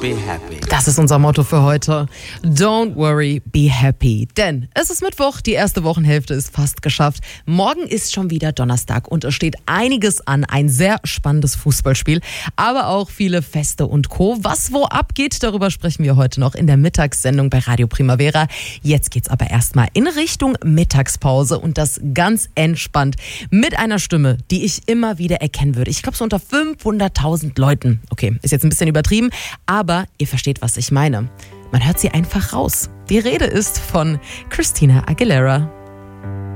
be happy. Das ist unser Motto für heute. Don't worry, be happy. Denn es ist Mittwoch, die erste Wochenhälfte ist fast geschafft. Morgen ist schon wieder Donnerstag und es steht einiges an. Ein sehr spannendes Fußballspiel, aber auch viele Feste und Co. Was wo abgeht, darüber sprechen wir heute noch in der Mittagssendung bei Radio Primavera. Jetzt geht's aber erstmal in Richtung Mittagspause und das ganz entspannt mit einer Stimme, die ich immer wieder erkennen würde. Ich glaube so unter 500.000 Leuten. Okay, ist jetzt ein bisschen übertrieben, aber ihr versteht, was ich meine. Man hört sie einfach raus. Die Rede ist von Christina Aguilera.